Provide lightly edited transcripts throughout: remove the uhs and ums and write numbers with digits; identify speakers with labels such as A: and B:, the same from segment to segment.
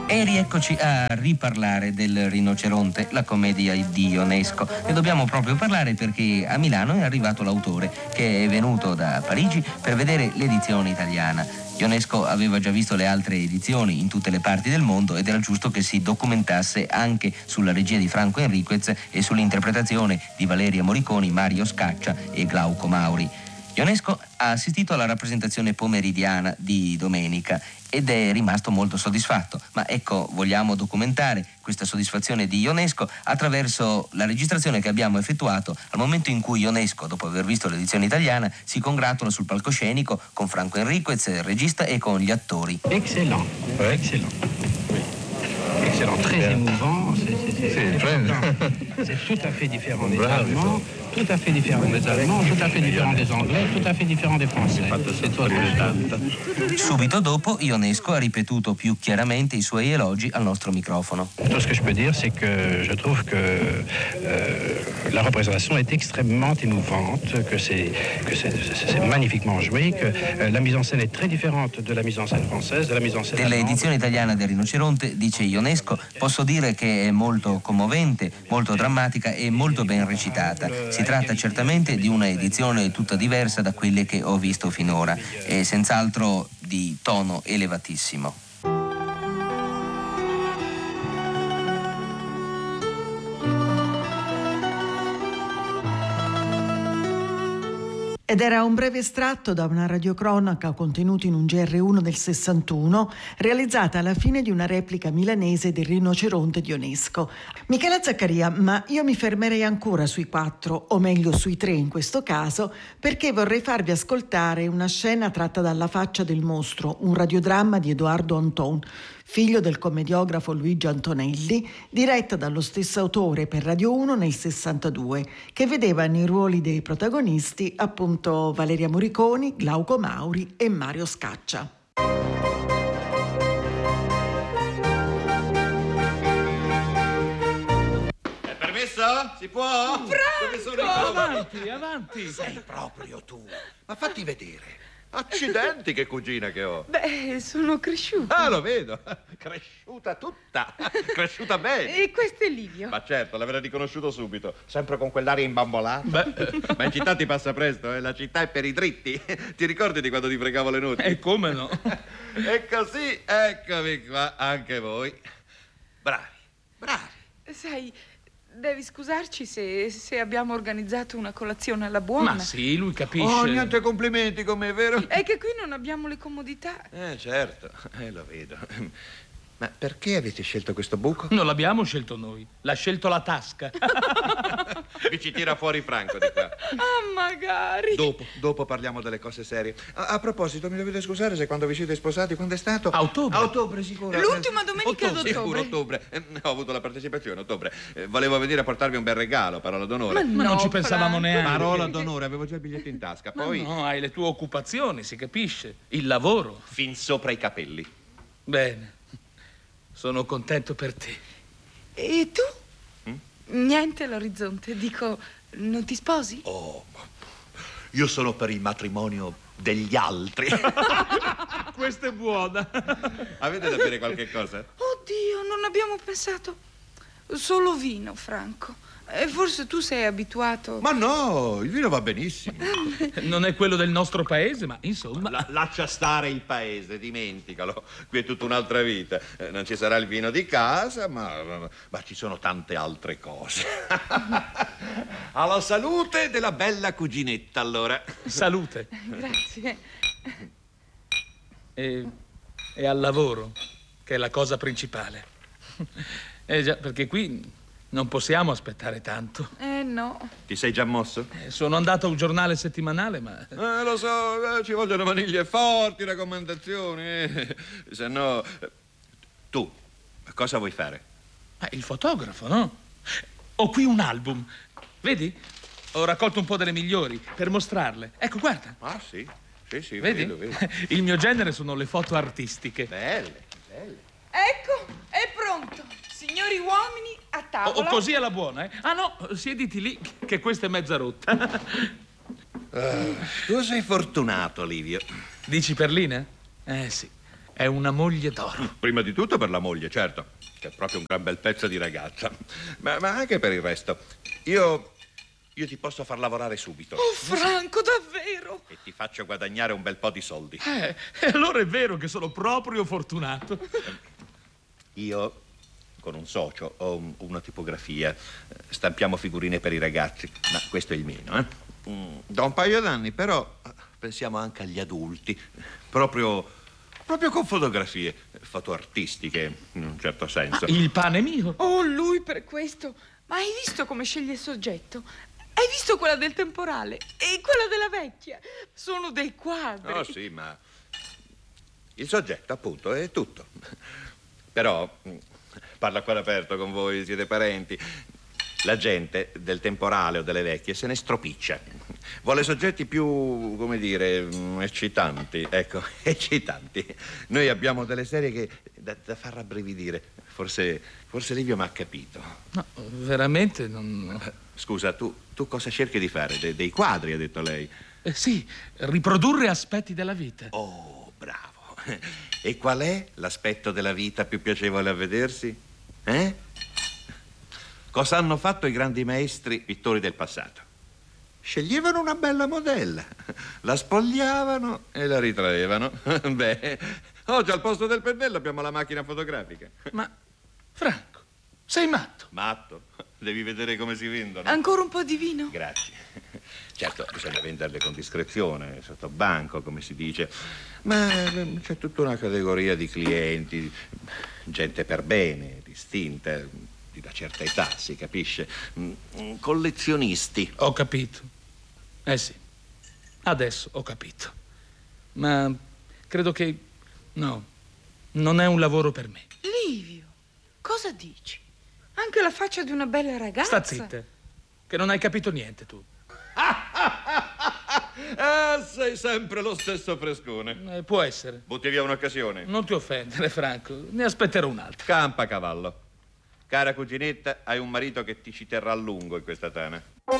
A: E rieccoci a riparlare del Rinoceronte, la commedia di Ionesco. Ne dobbiamo proprio parlare perché a Milano è arrivato l'autore, che è venuto da Parigi per vedere l'edizione italiana. Ionesco aveva già visto le altre edizioni in tutte le parti del mondo ed era giusto che si documentasse anche sulla regia di Franco Enriquez e sull'interpretazione di Valeria Moriconi, Mario Scaccia e Glauco Mauri. Ionesco ha assistito alla rappresentazione pomeridiana di domenica ed è rimasto molto soddisfatto. Ma ecco, vogliamo documentare questa soddisfazione di Ionesco attraverso la registrazione che abbiamo effettuato al momento in cui Ionesco, dopo aver visto l'edizione italiana, si congratula sul palcoscenico con Franco Enriquez, il regista, e con gli attori.
B: Excellent, excellent. Excellent, très émouvant. C'est tout à fait différent des Allemands, tout à fait différent des Allemands, tout à fait différent des Anglais, tout à fait différent des Français.
A: Subito dopo, Ionesco ha ripetuto più chiaramente i suoi elogi al nostro microfono.
B: Tout ce que je peux dire, c'est que je trouve que la représentation est extrêmement émouvante, que c'est magnifiquement joué, que la mise en scène est très différente de la mise en scène française, de la mise en scène allemande.
A: Dell'edizione italiana del Rinoceronte, dice Ionesco, posso dire che è molto commovente, molto drammatica e molto ben recitata. Si tratta certamente di una edizione tutta diversa da quelle che ho visto finora e senz'altro di tono elevatissimo.
C: Ed era un breve estratto da una radiocronaca contenuta in un GR1 del 61, realizzata alla fine di una replica milanese del Rinoceronte di Ionesco. Michela Zaccaria, ma io mi fermerei ancora sui 4, o meglio sui 3 in questo caso, perché vorrei farvi ascoltare una scena tratta dalla Faccia del mostro, un radiodramma di Edoardo Anton, figlio del commediografo Luigi Antonelli, diretta dallo stesso autore per Radio 1 nel 62, che vedeva nei ruoli dei protagonisti appunto Valeria Moriconi, Glauco Mauri e Mario Scaccia.
D: È permesso? Si può?
E: Franco! Avanti!
D: Sei proprio tu. Ma fatti vedere. Accidenti, che cugina che ho.
E: Beh, sono cresciuta.
D: Ah, lo vedo. Cresciuta tutta. Cresciuta bene.
E: E questo è Livio.
D: Ma certo, l'avrei riconosciuto subito. Sempre con quell'aria imbambolata. Ma in città ti passa presto, eh? La città è per i dritti. Ti ricordi di quando ti fregavo le nuti?
F: E come no?
D: E così, eccomi qua, anche voi. Bravi.
E: Sai, devi scusarci se abbiamo organizzato una colazione alla buona.
F: Ma sì, lui capisce.
D: Oh, niente complimenti con me, vero?
E: È che qui non abbiamo le comodità.
D: Certo, lo vedo. Ma perché avete scelto questo buco?
F: Non l'abbiamo scelto noi, l'ha scelto la tasca.
D: Vi ci tira fuori Franco di qua.
E: Ah, magari.
D: Dopo parliamo delle cose serie. A proposito, mi dovete scusare se quando vi siete sposati, quando è stato?
F: A ottobre.
D: A ottobre, sicuro.
E: L'ultima domenica d'ottobre.
D: Sicuro, ottobre. Ho avuto la partecipazione, ottobre. Volevo venire a portarvi un bel regalo, parola d'onore.
F: Ma non ci pensavamo neanche.
D: Parola d'onore, avevo già il biglietto in tasca. Poi...
F: No, hai le tue occupazioni, si capisce. Il lavoro.
D: Fin sopra i capelli.
F: Bene. Sono contento per te.
E: E tu? Niente all'orizzonte. Dico, non ti sposi?
D: Oh, io sono per il matrimonio degli altri.
F: Questa è buona.
D: Avete da bere qualche cosa?
E: Oddio, non abbiamo pensato. Solo vino, Franco. E forse tu sei abituato.
D: Ma no, il vino va benissimo.
F: Non è quello del nostro paese, ma insomma.
D: Lascia stare il paese, dimenticalo. Qui è tutta un'altra vita. Non ci sarà il vino di casa, ma ci sono tante altre cose. Alla salute della bella cuginetta, allora.
F: Salute.
E: Grazie.
F: E al lavoro, che è la cosa principale. Già, perché qui non possiamo aspettare tanto.
E: No.
D: Ti sei già mosso?
F: Sono andato a un giornale settimanale, ma...
D: Lo so, ci vogliono maniglie forti, raccomandazioni. Se no... Tu, cosa vuoi fare?
F: Il fotografo, no? Ho qui un album. Vedi? Ho raccolto un po' delle migliori per mostrarle. Ecco, guarda.
D: Ah, sì. Sì,
F: vedi?
D: Vedo.
F: Il mio genere sono le foto artistiche.
D: Belle.
E: Ecco, è pronto. Signori uomini, a tavola.
F: Così è la buona, eh? Ah, no, siediti lì, che questa è mezza rotta.
D: Tu sei fortunato, Livio.
F: Dici perline? Sì. è una moglie d'oro.
D: Prima di tutto per la moglie, certo, che è proprio un gran bel pezzo di ragazza, ma anche per il resto. Io ti posso far lavorare subito.
E: Oh, Franco, davvero?
D: E ti faccio guadagnare un bel po' di soldi.
F: E allora è vero che sono proprio fortunato.
D: Io, con un socio, ho una tipografia. Stampiamo figurine per i ragazzi, ma questo è il meno, eh? Da un paio d'anni, però, pensiamo anche agli adulti. Proprio con fotografie, foto artistiche, in un certo senso.
F: Il pane mio.
E: Oh, lui per questo. Ma hai visto come sceglie il soggetto? Hai visto quella del temporale e quella della vecchia? Sono dei quadri.
D: Oh sì, ma il soggetto, appunto, è tutto. Però, parlo a cuore aperto con voi, siete parenti. La gente del temporale o delle vecchie se ne stropiccia. Vuole soggetti più, come dire, eccitanti. Ecco, eccitanti. Noi abbiamo delle serie che da far rabbrividire. Forse Livio mi ha capito.
F: No, veramente non...
D: Scusa, tu cosa cerchi di fare? Dei quadri, ha detto lei?
F: Sì, riprodurre aspetti della vita.
D: Oh, bravo. E qual è l'aspetto della vita più piacevole a vedersi? Cosa hanno fatto i grandi maestri pittori del passato? Sceglievano una bella modella, la spogliavano e la ritraevano. Beh, oggi al posto del pennello abbiamo la macchina fotografica.
F: Ma, Franco, sei matto?
D: Matto? Devi vedere come si vendono.
E: Ancora un po' di vino?
D: Grazie. Certo, bisogna venderle con discrezione, sotto banco, come si dice. Ma c'è tutta una categoria di clienti, gente per bene, distinta, di una certa età, si capisce. Collezionisti.
F: Ho capito. Sì, adesso ho capito. Ma credo che... no, non è un lavoro per me.
E: Livio, cosa dici? Anche la faccia di una bella ragazza.
F: Sta zitta, che non hai capito niente tu.
D: Sei sempre lo stesso frescone.
F: Può essere.
D: Butti via un'occasione.
F: Non ti offendere, Franco, ne aspetterò un'altra.
D: Campa cavallo. Cara cuginetta, hai un marito che ti ci terrà a lungo in questa tana.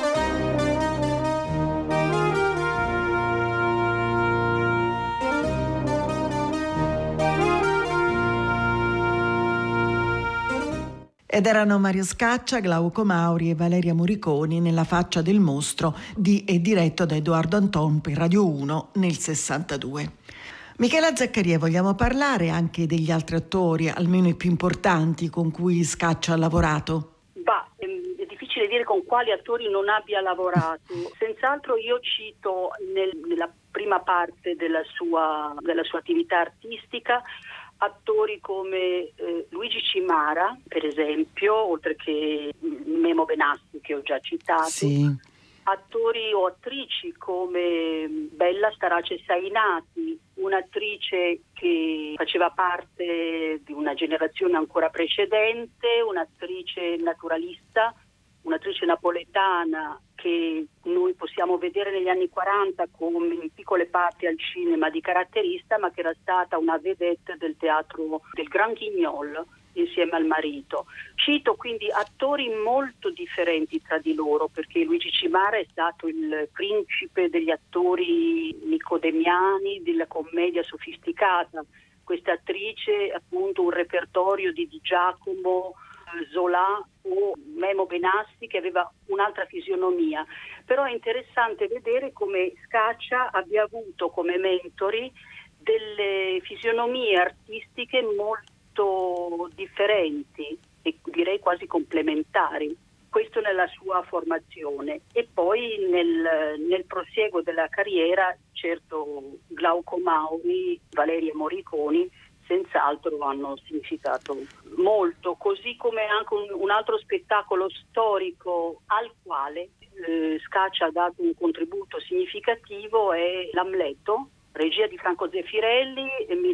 C: Ed erano Mario Scaccia, Glauco Mauri e Valeria Moriconi nella Faccia del mostro e diretto da Edoardo Anton per Radio 1 nel 62. Michela Zaccaria, vogliamo parlare anche degli altri attori, almeno i più importanti, con cui Scaccia ha lavorato?
G: È difficile dire con quali attori non abbia lavorato. Senz'altro io cito nella prima parte della sua attività artistica attori come Luigi Cimara, per esempio, oltre che Memo Benassi, che ho già citato.
C: Sì.
G: Attori o attrici come Bella Starace Sainati, un'attrice che faceva parte di una generazione ancora precedente, un'attrice naturalista, un'attrice napoletana che noi possiamo vedere negli anni 40 come in piccole parti al cinema di caratterista, ma che era stata una vedette del teatro del Grand Guignol insieme al marito. Cito quindi attori molto differenti tra di loro, perché Luigi Cimara è stato il principe degli attori nicodemiani, della commedia sofisticata. Questa attrice appunto un repertorio di Di Giacomo, Zola o Memo Benassi, che aveva un'altra fisionomia. Però è interessante vedere come Scaccia abbia avuto come mentori delle fisionomie artistiche molto differenti e direi quasi complementari. Questo nella sua formazione. E poi nel prosieguo della carriera, certo, Glauco Mauri, Valeria Moriconi senz'altro hanno significato molto, così come anche un altro spettacolo storico al quale Scaccia ha dato un contributo significativo è L'Amleto, regia di Franco Zeffirelli,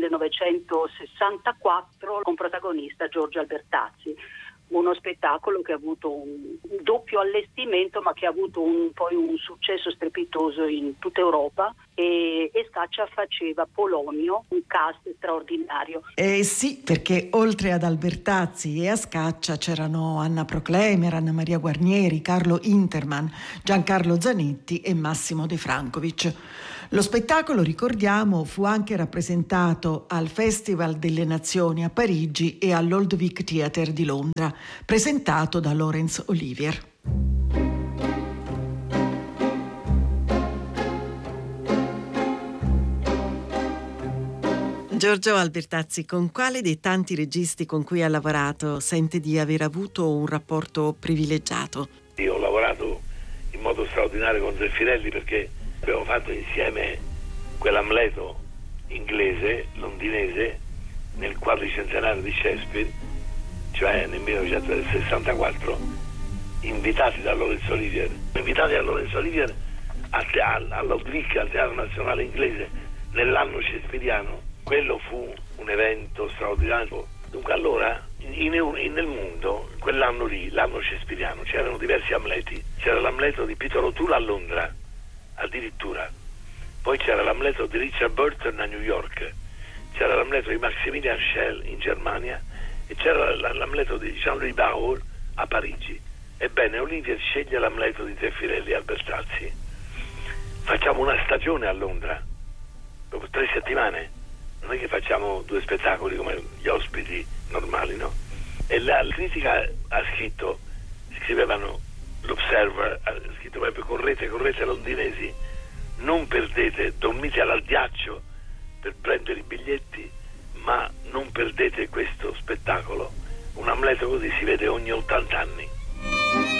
G: 1964, con protagonista Giorgio Albertazzi. Uno spettacolo che ha avuto un doppio allestimento, ma che ha avuto poi un successo strepitoso in tutta Europa, e Scaccia faceva Polonio, un cast straordinario.
C: Sì, perché oltre ad Albertazzi e a Scaccia c'erano Anna Proclemer, Anna Maria Guarnieri, Carlo Interman, Giancarlo Zanetti e Massimo De Francovic. Lo spettacolo, ricordiamo, fu anche rappresentato al Festival delle Nazioni a Parigi e all'Old Vic Theatre di Londra, presentato da Laurence Olivier. Giorgio Albertazzi, con quale dei tanti registi con cui ha lavorato sente di aver avuto un rapporto privilegiato?
H: Io ho lavorato in modo straordinario con Zeffirelli perché abbiamo fatto insieme quell'Amleto inglese, londinese, nel quadricentenario di Shakespeare, cioè nel 1964, invitati da Laurence Olivier all'Old Vic, al Teatro Nazionale Inglese, nell'anno shakespeariano. Quello fu un evento straordinario. Dunque allora nel mondo, quell'anno lì, l'anno shakespeariano, c'erano diversi Amleti. C'era l'Amleto di Peter O'Toole a Londra, addirittura. Poi c'era l'Amleto di Richard Burton a New York, c'era l'Amleto di Maximilian Schell in Germania e c'era l'Amleto di Jean-Louis Barrault a Parigi. Ebbene, Olivier sceglie l'Amleto di Zeffirelli e Albertazzi. Facciamo una stagione a Londra, dopo 3 settimane. Non è che facciamo 2 spettacoli come gli ospiti normali, no? E la critica scrivevano, l'Observer ha scritto proprio: correte londinesi, non perdete, dormite al ghiaccio per prendere i biglietti, ma non perdete questo spettacolo. Un Amleto così si vede ogni 80 anni.